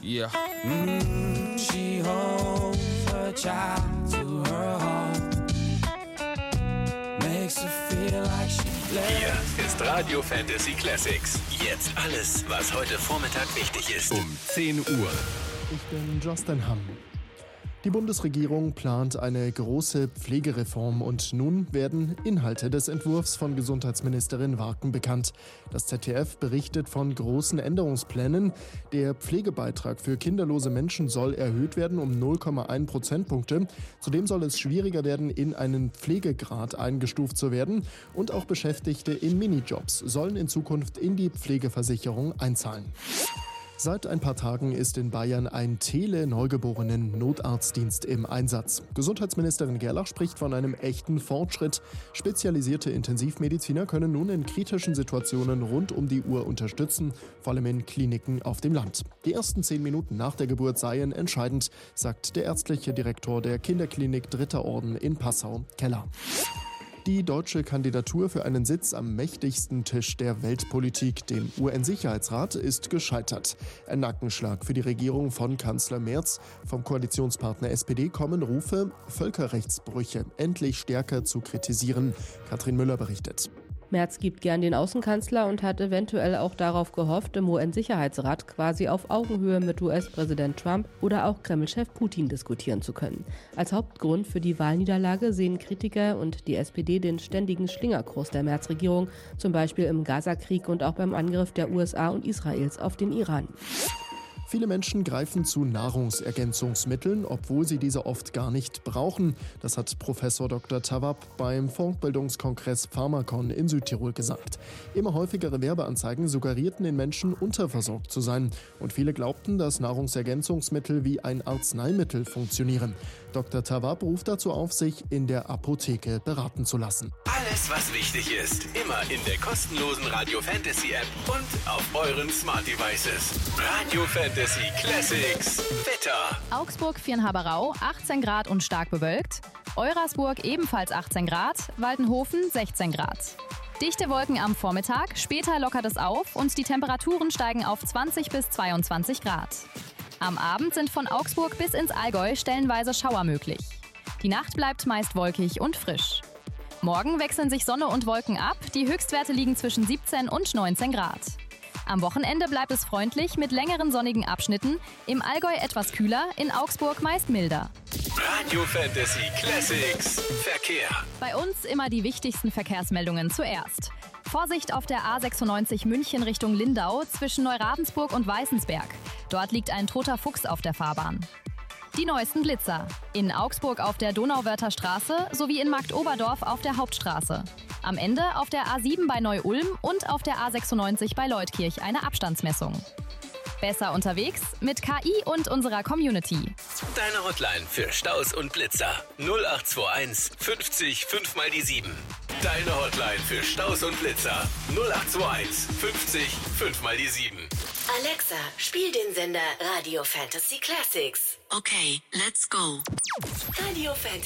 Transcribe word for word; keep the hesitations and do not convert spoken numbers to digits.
Yeah. Mm, she holds her child to her heart. Makes her feel like she Hier ist Radio Fantasy Classics. Jetzt alles, was heute Vormittag wichtig ist. Um zehn Uhr. Ich bin Justin Hamm. Die Bundesregierung plant eine große Pflegereform und nun werden Inhalte des Entwurfs von Gesundheitsministerin Warken bekannt. Das Z D F berichtet von großen Änderungsplänen. Der Pflegebeitrag für kinderlose Menschen soll erhöht werden um null Komma eins Prozentpunkte. Zudem soll es schwieriger werden, in einen Pflegegrad eingestuft zu werden. Und auch Beschäftigte in Minijobs sollen in Zukunft in die Pflegeversicherung einzahlen. Seit ein paar Tagen ist in Bayern ein Tele-Neugeborenen-Notarztdienst im Einsatz. Gesundheitsministerin Gerlach spricht von einem echten Fortschritt. Spezialisierte Intensivmediziner können nun in kritischen Situationen rund um die Uhr unterstützen, vor allem in Kliniken auf dem Land. Die ersten zehn Minuten nach der Geburt seien entscheidend, sagt der ärztliche Direktor der Kinderklinik Dritter Orden in Passau, Keller. Die deutsche Kandidatur für einen Sitz am mächtigsten Tisch der Weltpolitik, dem U N-Sicherheitsrat, ist gescheitert. Ein Nackenschlag für die Regierung von Kanzler Merz. Vom Koalitionspartner S P D kommen Rufe, Völkerrechtsbrüche endlich stärker zu kritisieren. Katrin Müller berichtet. Merz gibt gern den Außenkanzler und hat eventuell auch darauf gehofft, im U N-Sicherheitsrat quasi auf Augenhöhe mit U S-Präsident Trump oder auch Kreml-Chef Putin diskutieren zu können. Als Hauptgrund für die Wahlniederlage sehen Kritiker und die S P D den ständigen Schlingerkurs der Merz-Regierung, zum Beispiel im Gaza-Krieg und auch beim Angriff der U S A und Israels auf den Iran. Viele Menschen greifen zu Nahrungsergänzungsmitteln, obwohl sie diese oft gar nicht brauchen. Das hat Professor Doktor Tawab beim Fortbildungskongress Pharmakon in Südtirol gesagt. Immer häufigere Werbeanzeigen suggerierten den Menschen, unterversorgt zu sein. Und viele glaubten, dass Nahrungsergänzungsmittel wie ein Arzneimittel funktionieren. Doktor Tawab ruft dazu auf, sich in der Apotheke beraten zu lassen. Alles, was wichtig ist, immer in der kostenlosen Radio Fantasy App und auf euren Smart Devices. Radio Fantasy Classics. Wetter. Augsburg, Viernhaberau, achtzehn Grad und stark bewölkt. Eurasburg ebenfalls achtzehn Grad. Waldenhofen sechzehn Grad. Dichte Wolken am Vormittag, später lockert es auf und die Temperaturen steigen auf zwanzig bis zweiundzwanzig Grad. Am Abend sind von Augsburg bis ins Allgäu stellenweise Schauer möglich. Die Nacht bleibt meist wolkig und frisch. Morgen wechseln sich Sonne und Wolken ab. Die Höchstwerte liegen zwischen siebzehn und neunzehn Grad. Am Wochenende bleibt es freundlich mit längeren sonnigen Abschnitten. Im Allgäu etwas kühler, in Augsburg meist milder. Radio Fantasy Classics. Verkehr. Bei uns immer die wichtigsten Verkehrsmeldungen zuerst. Vorsicht auf der A sechsundneunzig München Richtung Lindau zwischen Neuravensburg und Weißensberg. Dort liegt ein toter Fuchs auf der Fahrbahn. Die neuesten Blitzer. In Augsburg auf der Donauwörther Straße sowie in Marktoberdorf auf der Hauptstraße. Am Ende auf der A sieben bei Neu-Ulm und auf der A sechsundneunzig bei Leutkirch eine Abstandsmessung. Besser unterwegs mit K I und unserer Community. Deine Hotline für Staus und Blitzer. null acht zwei eins fünfzig fünf mal die sieben. Deine Hotline für Staus und Blitzer. null acht zwei eins fünfzig fünf mal die sieben. Alexa, spiel den Sender Radio Fantasy Classics. Okay, let's go. Radio Fantasy.